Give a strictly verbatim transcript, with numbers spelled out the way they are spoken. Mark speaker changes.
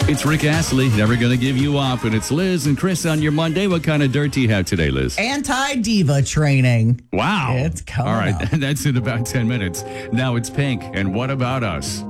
Speaker 1: It's Rick Astley, never going to give you up. And it's Liz and Chris on your Monday. What kind of dirt do you have today, Liz?
Speaker 2: Anti-diva training.
Speaker 1: Wow.
Speaker 2: It's coming
Speaker 1: All right,
Speaker 2: up.
Speaker 1: that's in about ten minutes. Now it's Pink, and What About Us?